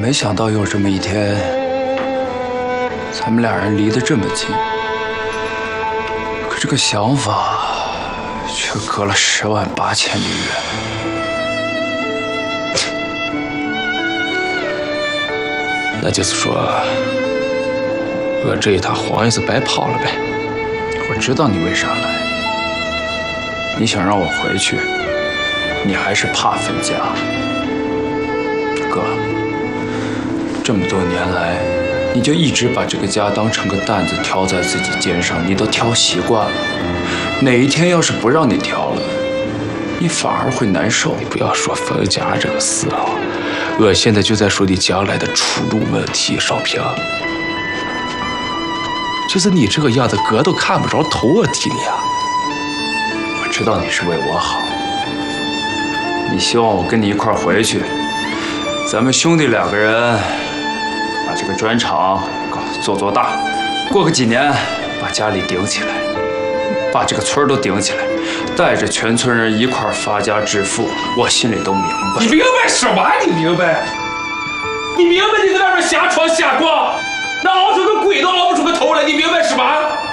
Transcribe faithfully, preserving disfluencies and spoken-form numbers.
没想到有这么一天，咱们俩人离得这么近，可这个想法却隔了十万八千里远。 那就是说，我这一趟黄也是白跑了呗。 我知道你为啥来，你想让我回去，你还是怕分家。哥，这么多年来，你就一直把这个家当成个担子挑在自己肩上，你都挑习惯了。哪一天要是不让你挑了，你反而会难受。 你不要说分家这个事啊，我现在就在说你将来的出路问题，少平。就是你这个样子，哥都看不着头啊，替你啊。 我知道你是为我好，你希望我跟你一块儿回去，咱们兄弟两个人把这个砖厂做做大，过个几年把家里顶起来，把这个村都顶起来，带着全村人一块儿发家致富，我心里都明白。 你明白什么？你明白？你明白你在外面瞎闯瞎逛，那熬出个鬼都熬不出个头来，你明白什么？